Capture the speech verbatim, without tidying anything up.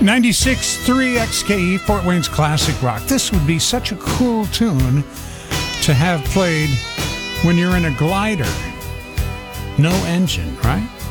ninety-six point three X K E, Fort Wayne's Classic Rock. This would be such a cool tune to have played when you're in a glider. No engine, right?